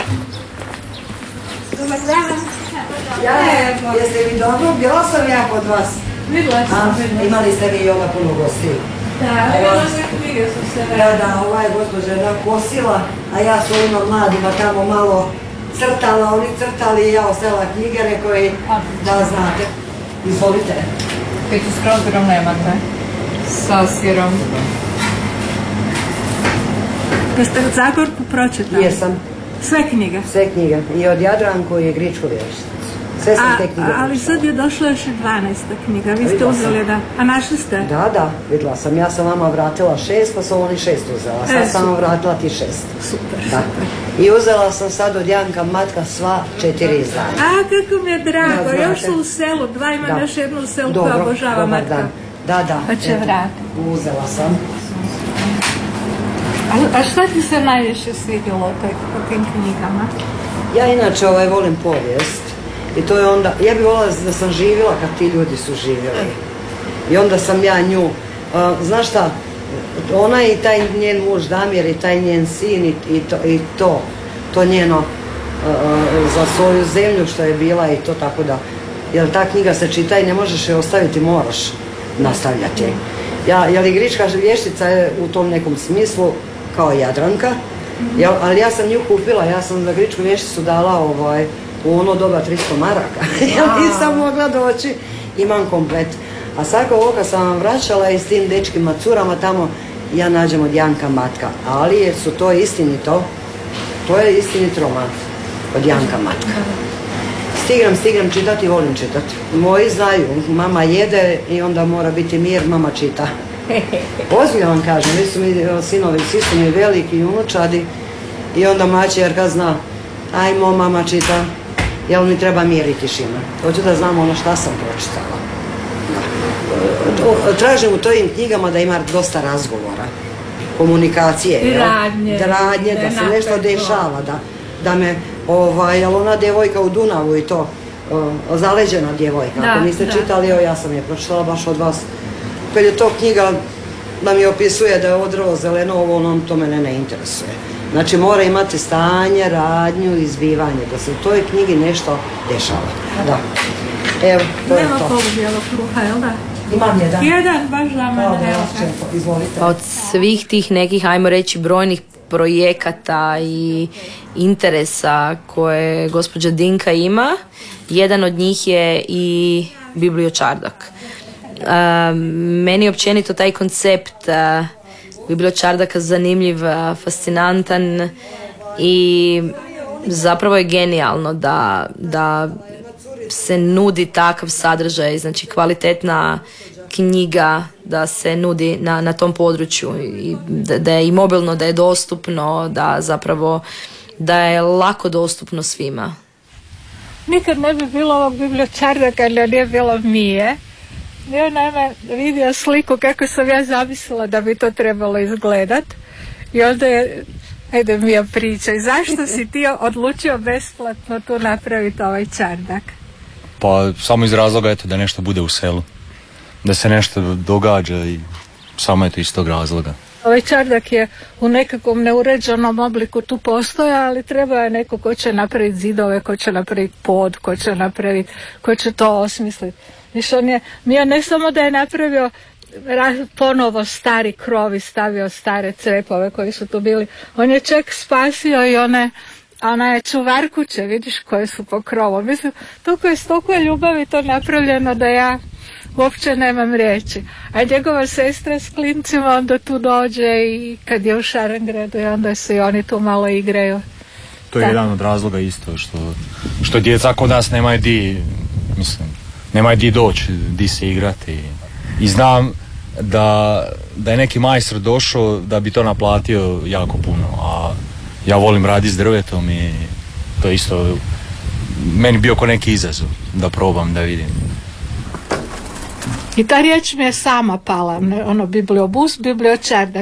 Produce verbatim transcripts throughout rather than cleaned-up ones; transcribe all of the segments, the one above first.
Dobar dan. Ja, jeste vi dobro? Bila sam ja kod vas. Videla sam. Imali ste vi i onda puno gostiju. Da, videla sam knjige su se Da, da, ova je gospođa jedna kosila, a ja s ovima mladima tamo malo crtala, oni crtali i ja ostala knjige, rekao i da znate. Izvolite. Pitu s krompirom nemate. Sa sirom. Jeste Zagorku pročitali? Jesam. Sve knjige? Sve knjige. I od Jadranku i Gričku vješticu. Sve sam te knjige. Ali sad je došla još i dvanaesta knjiga. Vi ste uzeli da... A našli ste? Da, da, vidjela sam. Ja sam vama vratila šest, pa su oni šest uzela. Sad sam vam vratila ti šest. Super, super. I uzela sam sad od Janka Matka sva četiri izdanja. A, kako mi je drago. Još su u selu. Dva imam još jednu u selu koja obožava Matka. Da, da. Pa će vratiti. Uzela sam. A šta ti se najviše svidjelo o tim knjigama? Ja inače ovaj, volim povijest. I to je onda, ja bih volila da sam živjela kad ti ljudi su živjeli. I onda sam ja nju, uh, znaš šta, ona i taj njen muž Damir i taj njen sin i, i, to, i to, to njeno uh, za svoju zemlju što je bila i to tako da, jer ta knjiga se čita i ne možeš je ostaviti, moraš nastavljati. Ja, jer i Grička vještica je u tom nekom smislu kao Jadranka, ja, ali ja sam nju kupila, ja sam za Gričku vješticu dala ovaj, u ono doba tristo maraka. Ja nisam mogla doći, imam komplet. A svako ovo kad sam vam vraćala i s tim dečkima curama tamo, ja nađem od Janka Matka. Ali su to istinito, to je istinit roman od Janka Matka. Stigram, stigram čitati i volim čitati. Moji znaju, mama jede i onda mora biti mir, mama čita. Ozbiljno vam kažem, vi su mi sinovi, svi su mi veliki i unučadi i onda maćerka zna, ajmo mama čita, jel mi treba mir i tišina. Hoću da znam ono šta sam pročitala. Tražim u tojim knjigama da ima dosta razgovora, komunikacije, I radnje, radnje, da se nešto dešava, da, da me, ovaj, jel ona djevojka u Dunavu i to, o, zaleđena djevojka, da, ako niste da. čitali, evo ja sam je pročitala baš od vas. Kad je to knjiga da mi opisuje da je odrlo zeleno, ovo ono, to mene ne interesuje. Znači mora imati stanje, radnju i izbivanje, da se u toj knjigi nešto dešava. Da. Evo, to je to. Nema polubijelog kruha, jel da? Imam jedan. Jedan, baš za mene, evo kako. Izvolite. Od svih tih nekih, ajmo reći, brojnih projekata i interesa koje gospođa Dinka ima, jedan od njih je i Bibliočardak. Uh, meni općenito taj koncept uh, Bibliočardaka zanimljiv, uh, fascinantan i zapravo je genijalno da, da se nudi takav sadržaj, znači kvalitetna knjiga da se nudi na, na tom području i da, da je i mobilno, da je dostupno, da zapravo da je lako dostupno svima. Nikad ne bi bilo ovog Bibliočardaka da nije bilo Mije. Ja naime vidio sliku kako sam ja zamislila da bi to trebalo izgledat i onda je, ajde Mija pričaj, zašto si ti odlučio besplatno tu napraviti ovaj čardak? Pa samo iz razloga eto da nešto bude u selu, da se nešto događa i samo eto iz tog razloga. Ovaj čardak je u nekakvom neuređenom obliku tu postoja, ali treba je neko ko će napraviti zidove, ko će napraviti pod, ko će napraviti, ko će to osmisliti. Viš on je, Mija ne samo da je napravio ponovo stari krov i stavio stare crepove koji su tu bili, on je čak spasio i one, ona je čuvar kuće, vidiš koje su po krovu. Mislim, toliko je, toliko je ljubavi to napravljeno da ja uopće nemam riječi. A njegova sestra s klincima onda tu dođe i kad je u Šarengradu i onda se i oni tu malo igraju. To je da. Jedan od razloga isto što, što djeca kod nas nemaju di, mislim, nemaju di doći, di se igrati. I znam da, da je neki majstor došao da bi to naplatio jako puno, a ja volim raditi s drvetom i to je isto meni bio ko neki izazov da probam, da vidim. I ta riječ mi je sama pala, ono bibliobus, bibliočardak.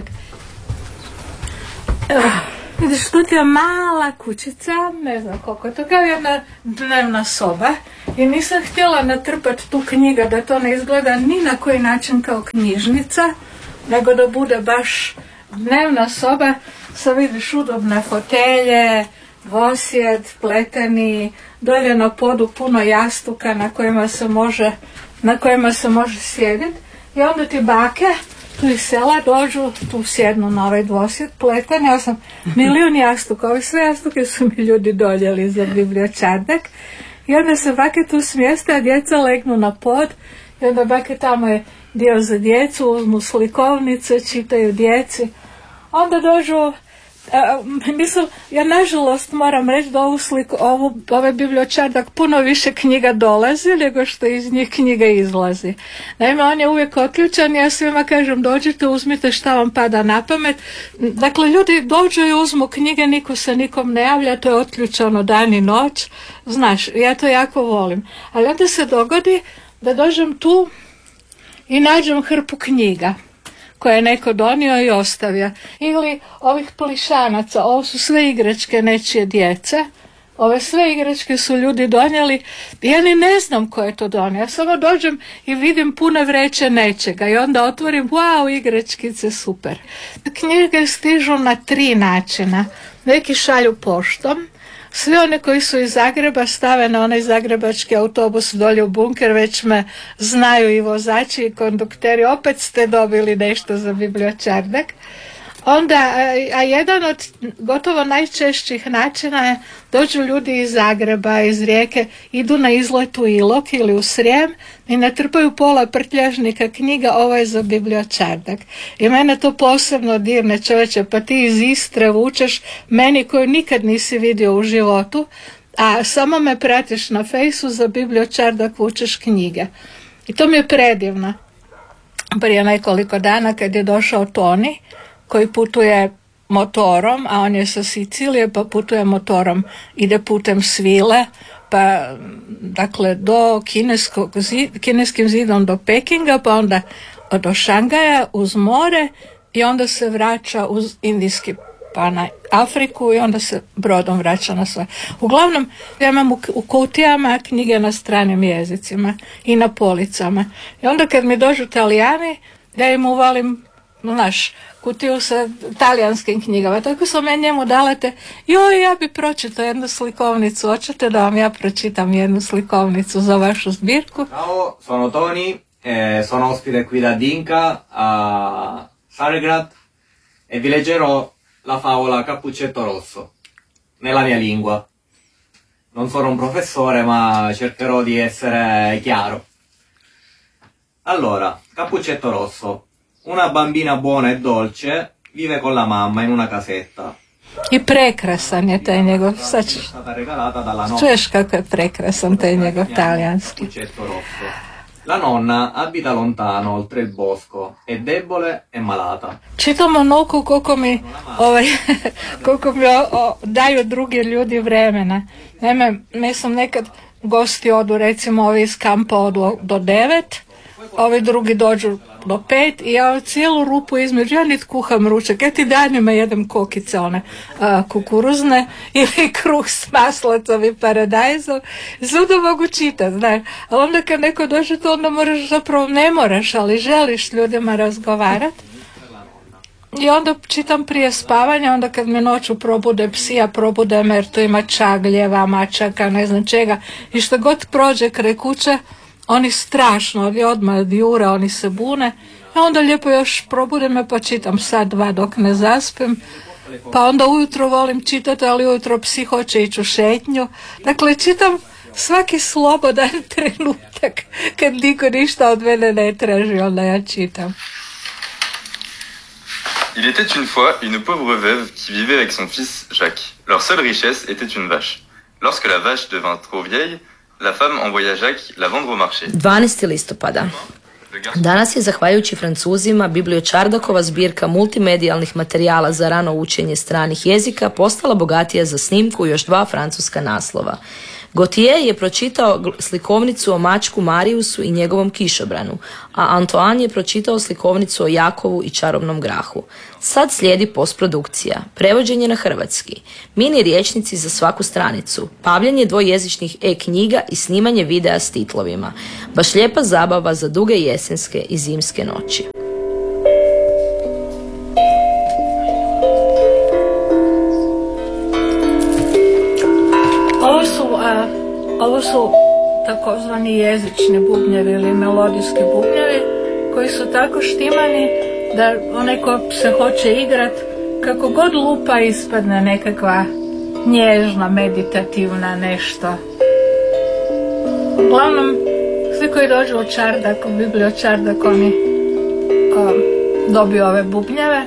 Evo, vidiš, tu ti je mala kućica, ne znam koliko je to, kao jedna dnevna soba i nisam htjela natrpati tu knjiga da to ne izgleda ni na koji način kao knjižnica, nego da bude baš dnevna soba sa, vidiš, udobne fotelje, dvosjed, pleteni, dolje na podu puno jastuka na kojima se može, na kojima se može sjediti. I onda ti bake tu iz sela dođu, tu sjednu na ovaj dvosjed pleten. Ja sam milijun jastuka, ovi sve jastuke su mi ljudi donijeli za bibliočardak. I onda se bake tu smjeste, a djeca legnu na pod. I onda bake tamo je dio za djecu, uzmu slikovnice, čitaju djeci. Onda dođu, a, mislim, ja nažalost moram reći da ovu sliku, ovu, ovaj bibliočardak puno više knjiga dolazi nego što iz njih knjiga izlazi. Naime, on je uvijek otključan, ja svima kažem dođite, uzmite šta vam pada na pamet. Dakle, ljudi dođu i uzmu knjige, niko se nikom ne javlja, to je otključano dan i noć. Znaš, ja to jako volim. Ali onda se dogodi da dođem tu i nađem hrpu knjiga koje je neko donio i ostavio. Ili ovih plišanaca, ovo su sve igračke nečije djece. Ove sve igračke su ljudi donijeli. Ja ni ne znam ko je to donio. Ja samo dođem i vidim pune vreće nečega i onda otvorim, wow, igračkice, super. Knjige stižu na tri načina. Neki šalju poštom. Svi oni koji su iz Zagreba stave na onaj zagrebački autobus dolje u bunker, već me znaju i vozači i kondukteri, opet ste dobili nešto za bibliočardak. Onda, a jedan od gotovo najčešćih načina je dođu ljudi iz Zagreba, iz Rijeke, idu na izlet u Ilok ili u Srijem i natrpaju pola prtljažnika knjiga, ovo je za bibliočardak. I mene to posebno divne, čovječe, pa ti iz Istre vučeš meni koju nikad nisi vidio u životu, a samo me pratiš na fejsu, za bibliočardak vučeš knjige. I to mi je predivno. Prije nekoliko dana kad je došao Toni, koji putuje motorom, a on je sa Sicilije, pa putuje motorom, ide putem svile, pa dakle do kineskog zid, kineskim zidom do Pekinga, pa onda do Šangaja uz more i onda se vraća uz Indijski pa na Afriku i onda se brodom vraća na sve. Uglavnom, ja imam u, u kutijama knjige na stranim jezicima i na policama. I onda kad mi dođu Talijani, ja im uvalim, znaš, kutiju sa talijanskim knjigama. Tako sam ja njemu dala te, joj, ja bi pročitao jednu slikovnicu. Hoćete da vam ja pročitam jednu slikovnicu za vašu zbirku? Ciao, sono Toni, eh, sono ospite qui da Dinka a Saregrad e vi leggerò la favola Cappuccetto Rosso nella mia lingua. Non sono un professore, ma cercherò di essere chiaro. Allora, Cappuccetto Rosso. Una bambina buona e dolce vive con la mamma in una casetta. I prekrasan je taj njegov, sad ćeš, čuješ kako je prekrasan taj njegov talijanski. Cappuccetto Rosso. La nonna abita lontano, oltre il bosco, è debole e malata. Čitam onoliko koliko mi, ovaj, koliko mi o, o, daju drugi ljudi vremena. Naime, mislim nekad gosti odu, recimo ovi iz kampa odu do devet, ovi drugi dođu do pet i ja cijelu rupu između, ja niti kuham ručak, ja ti danima jedem kokice one a, kukuruzne ili kruh s maslacom i paradajzom, svuda mogu čitati, znaš, ali onda kad neko dođe to onda moraš, zapravo ne moraš, ali želiš ljudima razgovarati. I onda čitam prije spavanja, onda kad me noću probude psija, probude me jer tu ima čagljeva, mačaka, ne znam čega, i što god prođe kraj kuće, oni strašno, oni odmah jure, oni se bune, a onda lijepo još probude me pa čitam sat, dva dok ne zaspim, pa onda ujutro volim čitati, ali ujutro psi hoće ići u šetnju, dakle čitam svaki slobodan trenutak, kad niko ništa od mene ne traži, onda ja čitam. Il était une fois une pauvre veuve qui vivait avec son fils Jacques. Leur seule richesse était une vache. Lorsque la vache devint trop vieille, la femme envoya Jacques la vendre au marché. dvanaestog listopada. Danas je, zahvaljujući Francuzima, bibliočardakova zbirka multimedijalnih materijala za rano učenje stranih jezika postala bogatija za snimku još dva francuska naslova. Gautier je pročitao slikovnicu o mačku Mariusu i njegovom kišobranu, a Antoine je pročitao slikovnicu o Jakovu i čarobnom grahu. Sad slijedi postprodukcija, prevođenje na hrvatski, mini rječnici za svaku stranicu, pavljanje dvojezičnih e-knjiga i snimanje videa s titlovima. Baš lijepa zabava za duge jesenske i zimske noći. a, ovo su takozvani jezični bubnjevi ili melodijski bubnjevi koji su tako štimani da onaj ko se hoće igrat, kako god lupa ispadne nekakva nježna, meditativna nešto. Uglavnom, svi koji dođu u Čardak, u Bibliju Čardak, oni um, dobiju ove bubnjeve.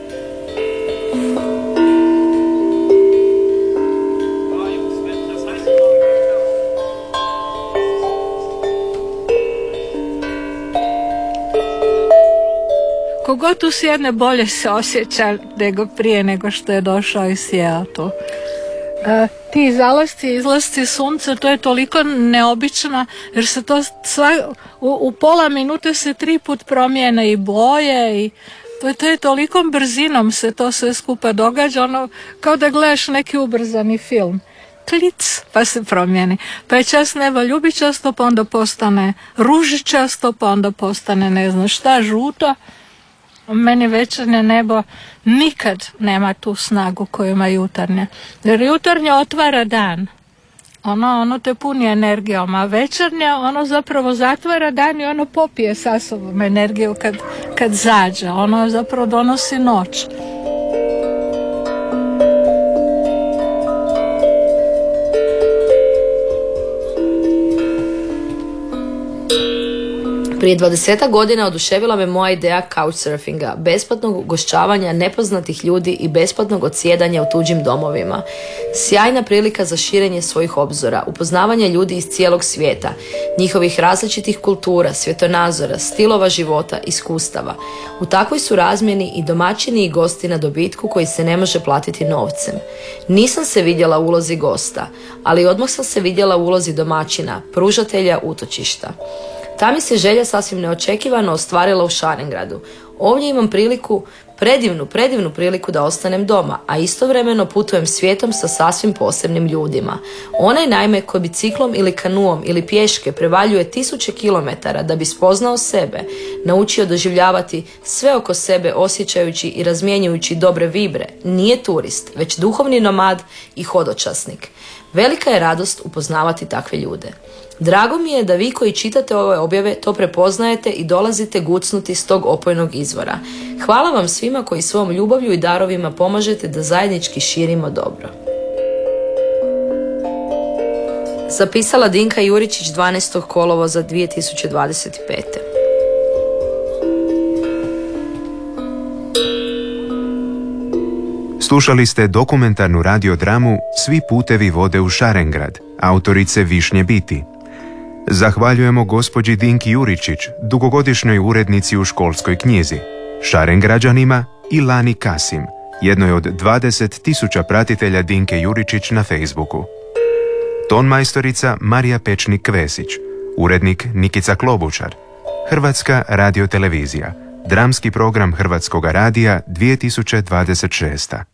Kogod tu sjedne bolje se osjeća nego prije nego što je došao i sjeo tu. E, ti zalasci i izlasci sunca, to je toliko neobično jer se to sva, u, u pola minute se tri put promijene i boje i to, to je tolikom brzinom se to sve skupa događa, ono kao da gledaš neki ubrzani film. Klic, pa se promijeni. Pa je čas nebo ljubičasto, pa onda postane ružičasto, pa onda postane ne znam šta, žuto. Meni večernje nebo nikad nema tu snagu koju ima jutarnje. Jer jutarnje otvara dan. Ono, ono te puni energijom, a večernje ono zapravo zatvara dan i ono popije sa sobom energiju kad, kad zađe. Ono zapravo donosi noć. Prije dvadesetak godina oduševila me moja ideja couchsurfinga, besplatnog ugošćavanja nepoznatih ljudi i besplatnog odsjedanja u tuđim domovima. Sjajna prilika za širenje svojih obzora, upoznavanje ljudi iz cijelog svijeta, njihovih različitih kultura, svjetonazora, stilova života, iskustava. U takvoj su razmjeni i domaćini i gosti na dobitku koji se ne može platiti novcem. Nisam se vidjela u ulozi gosta, ali odmah sam se vidjela u ulozi domaćina, pružatelja utočišta. Ta mi se želja sasvim neočekivano ostvarila u Šarengradu. Ovdje imam priliku, predivnu, predivnu priliku da ostanem doma, a istovremeno putujem svijetom sa sasvim posebnim ljudima. Onaj naime koji biciklom ili kanuom ili pješke prevaljuje tisuće kilometara da bi spoznao sebe, naučio doživljavati sve oko sebe osjećajući i razmjenjujući dobre vibre, nije turist, već duhovni nomad i hodočasnik. Velika je radost upoznavati takve ljude. Drago mi je da vi koji čitate ove objave to prepoznajete i dolazite gucnuti s tog opojnog izvora. Hvala vam svima koji svom ljubavlju i darovima pomažete da zajednički širimo dobro. Zapisala Dinka Juričić dvanaestog kolovoza dvije tisuće dvadeset pete. Slušali ste dokumentarnu radiodramu Svi putevi vode u Šarengrad, autorice Višnje Biti. Zahvaljujemo gospođi Dinki Juričić, dugogodišnjoj urednici u Školskoj knjizi, Šarengrađanima i Lani Kasim, jednoj od dvadeset tisuća pratitelja Dinke Juričić na Facebooku. Tonmajstorica Marija Pečnik-Kvesić, urednik Nikica Klobučar, Hrvatska radiotelevizija, dramski program Hrvatskoga radija dvije tisuće dvadeset šeste.